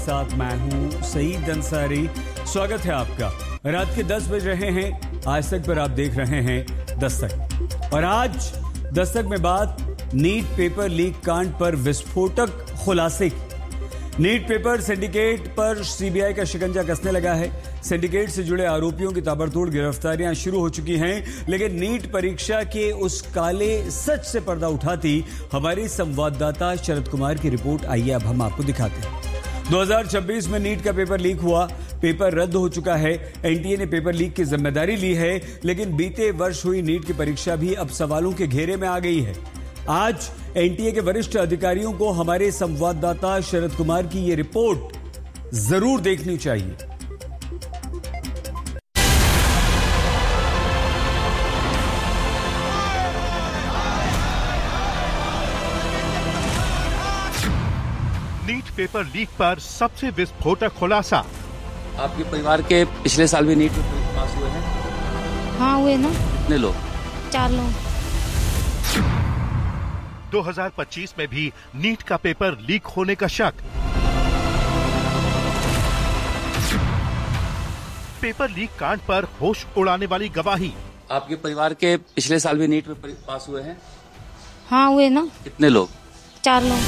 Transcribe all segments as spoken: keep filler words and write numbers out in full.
साथ मैं हूं सईद अंसारी। स्वागत है आपका। रात के दस बज रहे हैं, आज तक पर आप देख रहे हैं दस्तक। और आज दस्तक में बात नीट पेपर लीक कांड पर विस्फोटक खुलासे की। नीट पेपर सिंडिकेट पर सीबीआई का शिकंजा कसने लगा है। सिंडिकेट से जुड़े आरोपियों की ताबड़तोड़ गिरफ्तारियां शुरू हो चुकी हैं, लेकिन नीट परीक्षा के उस काले सच से पर्दा उठाती हमारी संवाददाता शरद कुमार की रिपोर्ट। आइए अब हम आपको दिखाते हैं। दो हज़ार छब्बीस में नीट का पेपर लीक हुआ, पेपर रद्द हो चुका है। एनटीए ने पेपर लीक की जिम्मेदारी ली है, लेकिन बीते वर्ष हुई नीट की परीक्षा भी अब सवालों के घेरे में आ गई है। आज एनटीए के वरिष्ठ अधिकारियों को हमारे संवाददाता शरद कुमार की यह रिपोर्ट जरूर देखनी चाहिए। नीट पेपर लीक पर सबसे विस्फोटक खुलासा। आपके परिवार के पिछले साल भी नीट पेपर पास हुए हैं? हाँ हुए ना। कितने लोग? चार लोग। दो हज़ार पच्चीस में भी नीट का पेपर लीक होने का शक। पेपर लीक कांड पर होश उड़ाने वाली गवाही। आपके परिवार के पिछले साल भी नीट पेपर पास हुए हैं? हाँ हुए ना। कितने लोग? चार लोग।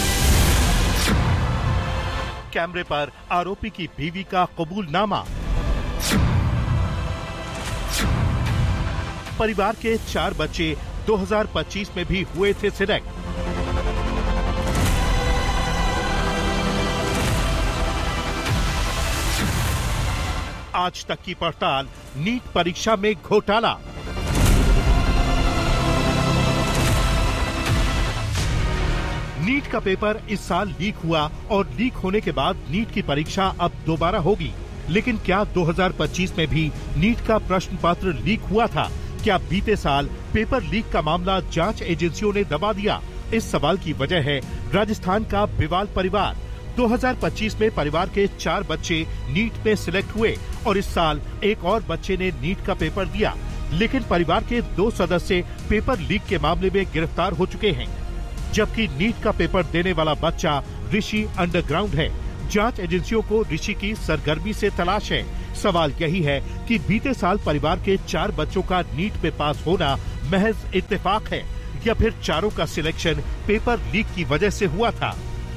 कैमरे पर आरोपी की बीवी का कबूलनामा। परिवार के चार बच्चे दो हज़ार पच्चीस में भी हुए थे सिलेक्ट। आज तक की पड़ताल, नीट परीक्षा में घोटाला। नीट का पेपर इस साल लीक हुआ और लीक होने के बाद नीट की परीक्षा अब दोबारा होगी। लेकिन क्या दो हज़ार पच्चीस में भी नीट का प्रश्न पत्र लीक हुआ था? क्या बीते साल पेपर लीक का मामला जांच एजेंसियों ने दबा दिया? इस सवाल की वजह है राजस्थान का बिवाल परिवार। दो हज़ार पच्चीस में परिवार के चार बच्चे नीट में सिलेक्ट हुए और इस साल एक और बच्चे ने नीट का पेपर दिया, लेकिन परिवार के दो सदस्य पेपर लीक के मामले में गिरफ्तार हो चुके हैं, जबकि नीट का पेपर देने वाला बच्चा ऋषि अंडरग्राउंड है। जांच एजेंसियों को ऋषि की सरगर्मी से तलाश है। सवाल यही है कि बीते साल परिवार के चार बच्चों का नीट में पास होना महज इत्तेफाक है या फिर चारों का सिलेक्शन पेपर लीक की वजह से हुआ था।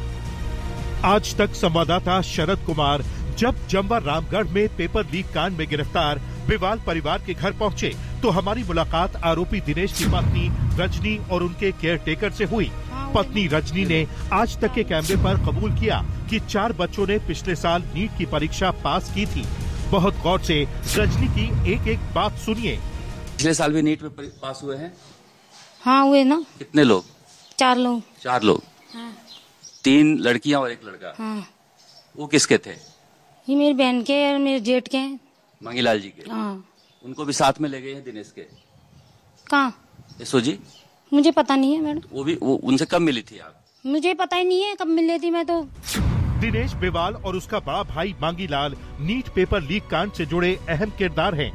आज तक संवाददाता शरद कुमार जब जमवा रामगढ़ में पेपर लीक कांड में गिरफ्तार बिवाल परिवार के घर पहुंचे तो हमारी मुलाकात आरोपी दिनेश की पत्नी रजनी और उनके केयरटेकर से हुई। पत्नी रजनी ने आज तक के कैमरे पर कबूल किया कि चार बच्चों ने पिछले साल नीट की परीक्षा पास की थी। बहुत गौर से रजनी की एक एक बात सुनिए। पिछले साल भी नीट में पास हुए हैं? हाँ हुए ना। कितने लोग? चार लोग। चार लोग। हाँ। तीन लड़कियां और एक लड़का। हाँ। वो किसके थे? ये मेरी बहन के और मेरे जेठ के। मांगीलाल जी के। हाँ। उनको भी साथ में ले गए हैं दिनेश के? कहाँ? यशो जी? मुझे पता नहीं है मैडम। वो भी वो उनसे कब मिली थी आप? मुझे पता ही नहीं है कब मिली थी मैं तो। दिनेश बिवाल और उसका बड़ा भाई मांगीलाल नीट पेपर लीक कांड से जुड़े अहम किरदार हैं।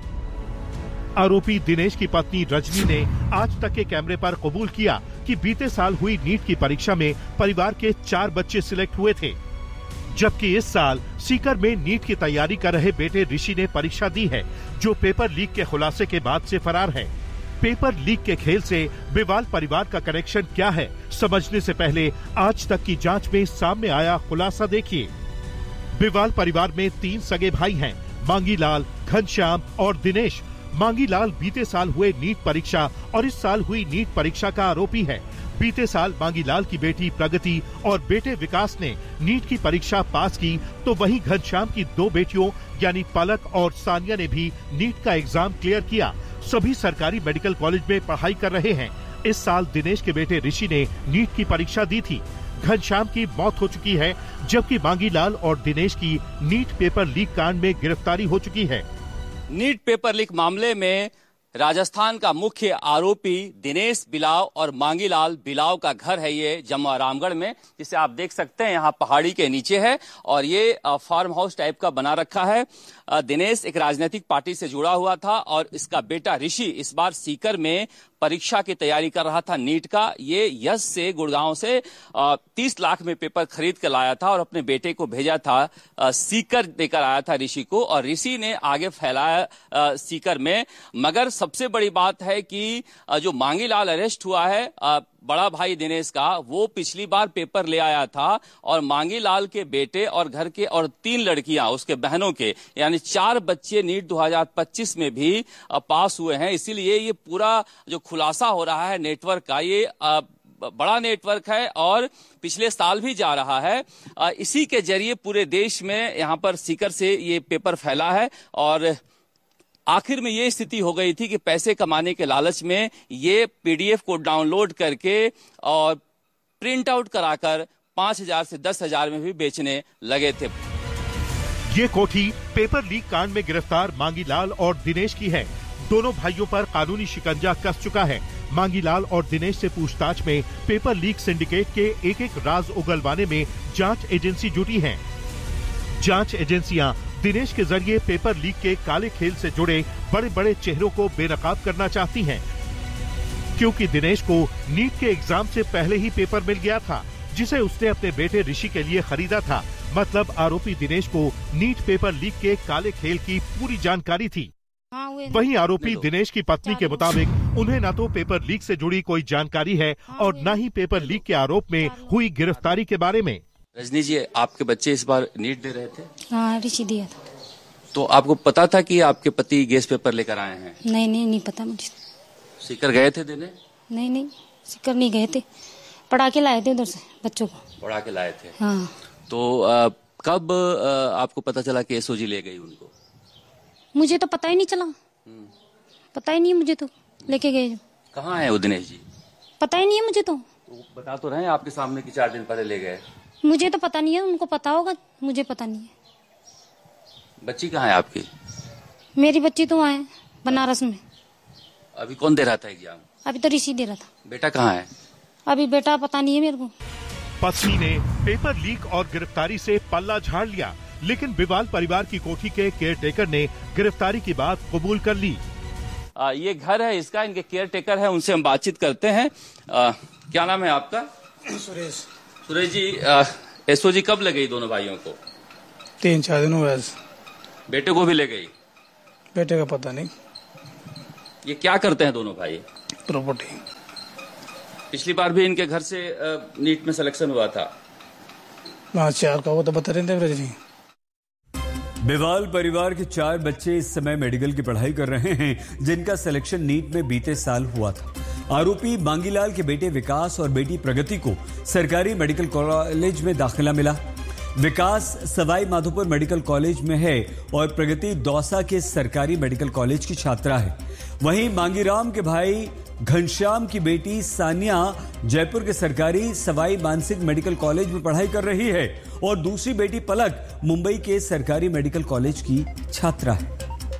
आरोपी दिनेश की पत्नी रजनी ने आज तक के कैमरे पर कबूल किया कि बीते साल हुई नीट की परीक्षा में परिवार के चार बच्चे सिलेक्ट हुए थे, जबकि इस साल सीकर में नीट की तैयारी कर रहे बेटे ऋषि ने परीक्षा दी है, जो पेपर लीक के खुलासे के बाद से फरार है। पेपर लीक के खेल से बिवाल परिवार का कनेक्शन क्या है, समझने से पहले आज तक की जांच में सामने आया खुलासा देखिए। बिवाल परिवार में तीन सगे भाई हैं, मांगीलाल, घनश्याम और दिनेश। मांगीलाल बीते साल हुए नीट परीक्षा और इस साल हुई नीट परीक्षा का आरोपी है। बीते साल मांगीलाल की बेटी प्रगति और बेटे विकास ने नीट की परीक्षा पास की, तो वहीं घनश्याम की दो बेटियों यानी पलक और सानिया ने भी नीट का एग्जाम क्लियर किया। सभी सरकारी मेडिकल कॉलेज में पढ़ाई कर रहे हैं। इस साल दिनेश के बेटे ऋषि ने नीट की परीक्षा दी थी। घनश्याम की मौत हो चुकी है, जबकि मांगीलाल और दिनेश की नीट पेपर लीक कांड में गिरफ्तारी हो चुकी है। नीट पेपर लीक मामले में राजस्थान का मुख्य आरोपी दिनेश बिलाव और मांगीलाल बिलाव का घर है ये जमवा रामगढ़ में, जिसे आप देख सकते हैं यहाँ पहाड़ी के नीचे है और ये फार्म हाउस टाइप का बना रखा है। दिनेश एक राजनीतिक पार्टी से जुड़ा हुआ था और इसका बेटा ऋषि इस बार सीकर में परीक्षा की तैयारी कर रहा था नीट का। ये यश से गुड़गांव से तीस लाख में पेपर खरीद कर लाया था और अपने बेटे को भेजा था। आ, सीकर देकर आया था ऋषि को और ऋषि ने आगे फैलाया आ, सीकर में। मगर सबसे बड़ी बात है कि आ, जो मांगीलाल अरेस्ट हुआ है आ, बड़ा भाई दिनेश का, वो पिछली बार पेपर ले आया था और मांगीलाल के बेटे और घर के और तीन लड़कियां उसके बहनों के, यानी चार बच्चे नीट दो हज़ार पच्चीस में भी पास हुए हैं। इसीलिए ये पूरा जो खुलासा हो रहा है नेटवर्क का, ये बड़ा नेटवर्क है और पिछले साल भी जा रहा है। इसी के जरिए पूरे देश में यहाँ पर सीकर से ये पेपर फैला है और आखिर में ये स्थिति हो गई थी कि पैसे कमाने के लालच में ये पीडीएफ को डाउनलोड करके और प्रिंट आउट कराकर पांच हजार से दस हजार में भी बेचने लगे थे। ये कोठी पेपर लीक कांड में गिरफ्तार मांगीलाल और दिनेश की है। दोनों भाइयों पर कानूनी शिकंजा कस चुका है। मांगीलाल और दिनेश से पूछताछ में पेपर लीक सिंडिकेट के एक एक राज उगलवाने में जांच एजेंसी जुटी है। जांच एजेंसियां दिनेश के जरिए पेपर लीक के काले खेल से जुड़े बड़े बड़े चेहरों को बेनकाब करना चाहती हैं, क्योंकि दिनेश को नीट के एग्जाम से पहले ही पेपर मिल गया था जिसे उसने अपने बेटे ऋषि के लिए खरीदा था। मतलब आरोपी दिनेश को नीट पेपर लीक के काले खेल की पूरी जानकारी थी। वहीं आरोपी दिनेश की पत्नी के मुताबिक उन्हें न तो पेपर लीक से जुड़ी कोई जानकारी है और न ही पेपर लीक के आरोप में हुई गिरफ्तारी के बारे में। रजनी जी, आपके बच्चे इस बार नीट दे रहे थे? हाँ, ऋषि दिया था। तो आपको पता था कि आपके पति गेस पेपर लेकर आए हैं? नहीं नहीं नहीं पता मुझे। सीकर गए थे देने? नहीं नहीं, सीकर नहीं गए थे, पढ़ा के लाए थे उधर से बच्चों को। पढ़ा के लाए थे? हाँ। तो आ, कब आ, आपको पता चला कि एसओजी ले गई उनको? मुझे तो पता ही नहीं चला, पता ही नहीं मुझे तो लेके गए। कहाँ है वो दिनेश जी? पता ही नहीं है मुझे तो। तो बता तो रहे हैं आपके सामने कि चार दिन पहले ले गए। मुझे तो पता नहीं है, उनको पता होगा, मुझे पता नहीं है। बच्ची कहाँ है आपकी? मेरी बच्ची तो वहाँ है बनारस में। अभी कौन दे रहा था एग्जाम? अभी तो ऋषि दे रहा था। बेटा कहाँ है? अभी बेटा पता नहीं है मेरे को। पत्नी ने पेपर लीक और गिरफ्तारी से पल्ला झाड़ लिया, लेकिन बिवाल परिवार की कोठी के केयर टेकर ने गिरफ्तारी की बात कबूल कर ली। आ, ये घर है इसका, इनके केयर टेकर है, उनसे हम बातचीत करते हैं। आ, क्या नाम है आपका? सुरेश। सुरेश जी, एसओजी कब ले गई दोनों भाइयों को? तीन चार दिन हुए। बेटे को भी ले गई? बेटे का पता नहीं। ये क्या करते हैं दोनों भाई? प्रॉपर्टी। पिछली बार भी इनके घर से नीट में सिलेक्शन हुआ था? हाँ, चार का वो तो बता रहे थे। बिवाल परिवार के चार बच्चे इस समय मेडिकल की पढ़ाई कर रहे हैं, जिनका सिलेक्शन नीट में बीते साल हुआ था। आरोपी मांगीलाल के बेटे विकास और बेटी प्रगति को सरकारी मेडिकल कॉलेज में दाखिला मिला। विकास सवाई माधोपुर मेडिकल कॉलेज में है और प्रगति दौसा के सरकारी मेडिकल कॉलेज की छात्रा है। वहीं मांगीराम के भाई घनश्याम की बेटी सानिया जयपुर के सरकारी सवाई मानसिंह मेडिकल कॉलेज में पढ़ाई कर रही है और दूसरी बेटी पलक मुंबई के सरकारी मेडिकल कॉलेज की छात्रा है।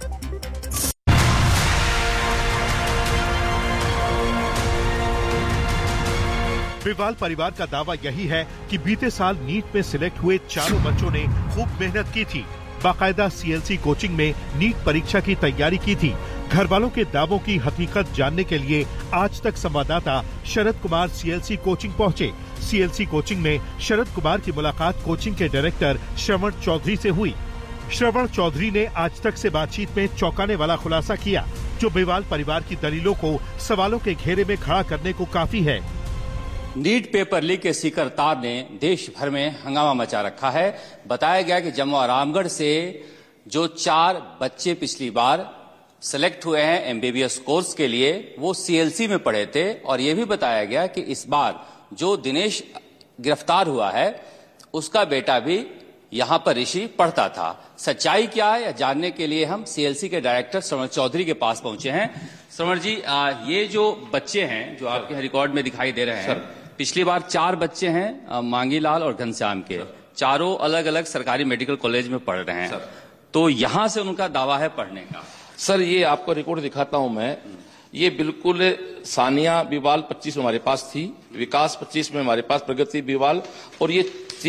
बिवाल परिवार का दावा यही है कि बीते साल नीट में सिलेक्ट हुए चारों बच्चों ने खूब मेहनत की थी, बाकायदा सीएलसी कोचिंग में नीट परीक्षा की तैयारी की थी। घर वालों के दावों की हकीकत जानने के लिए आज तक संवाददाता शरद कुमार सीएलसी कोचिंग पहुंचे। सीएलसी कोचिंग में शरद कुमार की मुलाकात कोचिंग के डायरेक्टर श्रवण चौधरी से हुई। श्रवण चौधरी ने आज तक से बातचीत में चौंकाने वाला खुलासा किया, जो बिवाल परिवार की दलीलों को सवालों के घेरे में खड़ा करने को काफी है। नीट पेपर लीक के सीकर तार ने देश भर में हंगामा मचा रखा है। बताया गया कि जम्मू रामगढ़ से जो चार बच्चे पिछली बार सेलेक्ट हुए हैं एमबीबीएस कोर्स के लिए, वो सीएलसी में पढ़े थे और यह भी बताया गया कि इस बार जो दिनेश गिरफ्तार हुआ है उसका बेटा भी यहां पर ऋषि पढ़ता था। सच्चाई क्या है, जानने के लिए हम सीएलसी के डायरेक्टर श्रवण चौधरी के पास पहुंचे हैं। श्रवण जी, आ, ये जो बच्चे हैं जो आपके रिकॉर्ड में दिखाई दे रहे हैं, पिछली बार चार बच्चे हैं मांगीलाल और घनश्याम के, चारों अलग अलग सरकारी मेडिकल कॉलेज में पढ़ रहे हैं, तो यहां से उनका दावा है पढ़ने का। सर, ये आपको रिकॉर्ड दिखाता हूं मैं। ये बिल्कुल सानिया बिवाल पच्चीस में हमारे पास थी, विकास पच्चीस में हमारे पास, प्रगति बिवाल, और ये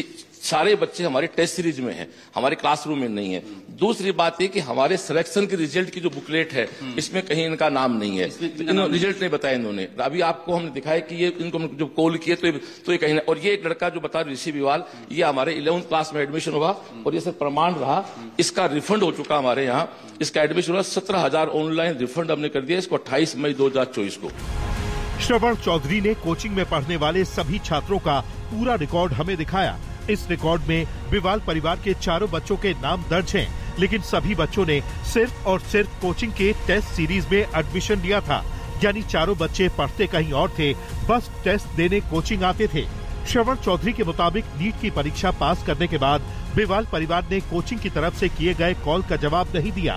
सारे बच्चे हमारे टेस्ट सीरीज में हैं, हमारे क्लासरूम में नहीं है। दूसरी बात ये कि हमारे सिलेक्शन के रिजल्ट की जो बुकलेट है इसमें कहीं इनका नाम नहीं है, रिजल्ट नहीं बताया इन्होंने। अभी आपको हमने दिखाया कि ये इनको जो कॉल किए तो ये, तो ये कहीं और ये एक लड़का जो बता ऋषि बिवाल, ये हमारे इलेवंथ क्लास में एडमिशन हुआ और ये सब प्रमाण रहा, इसका रिफंड हो चुका हमारे यहाँ, इसका एडमिशन हुआ, सत्रह हजार ऑनलाइन रिफंड हमने कर दिया इसको अट्ठाईस मई दो हजार चौबीस को। श्रवण चौधरी ने कोचिंग में पढ़ने वाले सभी छात्रों का पूरा रिकॉर्ड हमें दिखाया। इस रिकॉर्ड में बिवाल परिवार के चारों बच्चों के नाम दर्ज हैं, लेकिन सभी बच्चों ने सिर्फ और सिर्फ कोचिंग के टेस्ट सीरीज में एडमिशन लिया था, यानी चारों बच्चे पढ़ते कहीं और थे, बस टेस्ट देने कोचिंग आते थे। श्रवण चौधरी के मुताबिक नीट की परीक्षा पास करने के बाद बिवाल परिवार ने कोचिंग की तरफ से किए गए कॉल का जवाब नहीं दिया।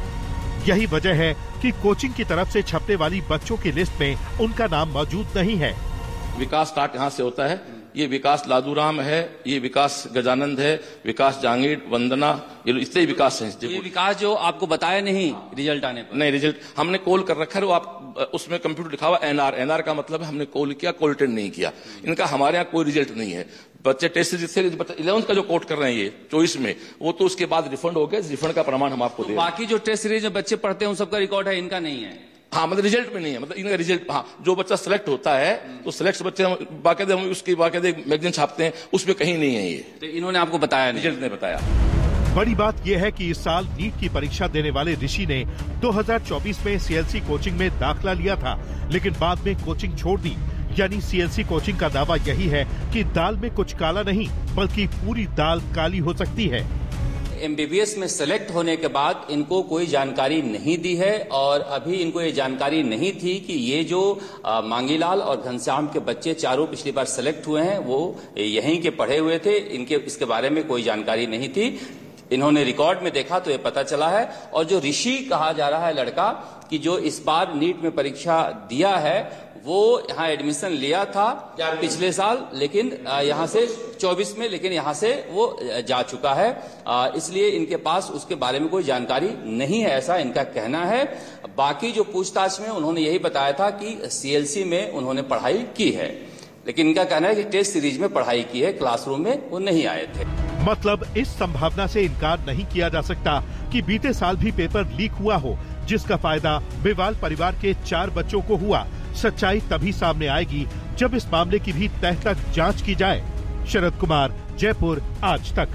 यही वजह है कि कोचिंग की तरफ से छपने वाली बच्चों की लिस्ट में उनका नाम मौजूद नहीं है। विकास स्टार्ट यहाँ से होता है, ये विकास लादूराम है, ये विकास गजानंद है, विकास जहांगीर, वंदना, ये इससे ही विकास है। ये विकास जो आपको बताया नहीं रिजल्ट आने पर? नहीं, रिजल्ट हमने कॉल कर रखा है, वो आप उसमें कंप्यूटर लिखा हुआ एनआर, एनआर का मतलब है हमने कॉल किया, कॉल अटेंड नहीं किया। इनका हमारे यहाँ कोई रिजल्ट नहीं है। बच्चे टेस्ट से इलेवंथ का जो कोट कर रहे हैं ये चौबीस में, वो तो उसके बाद रिफंड हो गया, रिफंड का प्रमाण हम आपको तो दे। बाकी जो टेस्ट सीरीज में बच्चे पढ़ते हैं उन सबका रिकॉर्ड है, इनका नहीं है? हाँ, मतलब रिजल्ट में नहीं है, मतलब इनका रिजल्ट, हाँ, जो बच्चा सिलेक्ट होता है तो सिलेक्ट बच्चे हम बाकायदे हम उसकी बाकायदे मैगजीन छापते हैं, उसमें कहीं नहीं है ये। तो इन्होंने आपको बताया नहीं? रिजल्ट ने बताया। बड़ी बात यह है कि इस साल नीट की परीक्षा देने वाले ऋषि ने दो हज़ार चौबीस में सीएलसी कोचिंग में दाखिला लिया था, लेकिन बाद में कोचिंग छोड़ दी। यानी सीएलसी कोचिंग का दावा यही है कि दाल में कुछ काला नहीं, बल्कि पूरी दाल काली हो सकती है। एमबीबीएस में सेलेक्ट होने के बाद इनको कोई जानकारी नहीं दी है, और अभी इनको ये जानकारी नहीं थी कि ये जो आ, मांगीलाल और घनश्याम के बच्चे चारों पिछली बार सेलेक्ट हुए हैं वो यहीं के पढ़े हुए थे, इनके इसके बारे में कोई जानकारी नहीं थी। इन्होंने रिकॉर्ड में देखा तो ये पता चला है। और जो ऋषि कहा जा रहा है लड़का कि जो इस बार नीट में परीक्षा दिया है, वो यहाँ एडमिशन लिया था पिछले साल, लेकिन यहाँ से चौबीस में, लेकिन यहाँ से वो जा चुका है, इसलिए इनके पास उसके बारे में कोई जानकारी नहीं है, ऐसा इनका कहना है। बाकी जो पूछताछ में उन्होंने यही बताया था कि सीएलसी में उन्होंने पढ़ाई की है, लेकिन इनका कहना है कि टेस्ट सीरीज में पढ़ाई की है, क्लासरूम में वो नहीं आए थे। मतलब इस संभावना से इनकार नहीं किया जा सकता कि बीते साल भी पेपर लीक हुआ हो, जिसका फायदा बिवाल परिवार के चार बच्चों को हुआ। सच्चाई तभी सामने आएगी जब इस मामले की भी तह तक जांच की जाए। शरद कुमार, जयपुर, आज तक।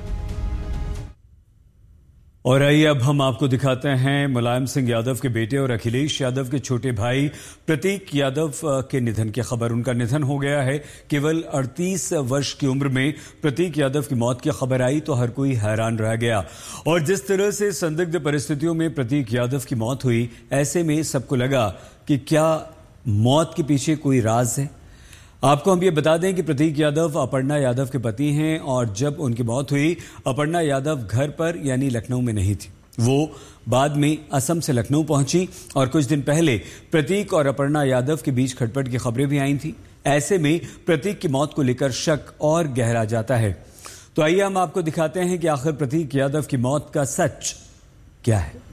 और आइए अब हम आपको दिखाते हैं मुलायम सिंह यादव के बेटे और अखिलेश यादव के छोटे भाई प्रतीक यादव के निधन की खबर। उनका निधन हो गया है। केवल अड़तीस वर्ष की उम्र में प्रतीक यादव की मौत की खबर आई तो हर कोई हैरान रह गया। और जिस तरह से संदिग्ध परिस्थितियों में प्रतीक यादव की मौत हुई, ऐसे में सबको लगा कि क्या मौत के पीछे कोई राज है। आपको हम ये बता दें कि प्रतीक यादव अपर्णा यादव के पति हैं, और जब उनकी मौत हुई अपर्णा यादव घर पर यानी लखनऊ में नहीं थी। वो बाद में असम से लखनऊ पहुंची, और कुछ दिन पहले प्रतीक और अपर्णा यादव के बीच खटपट की खबरें भी आई थी। ऐसे में प्रतीक की मौत को लेकर शक और गहरा जाता है। तो आइए हम आपको दिखाते हैं कि आखिर प्रतीक यादव की मौत का सच क्या है।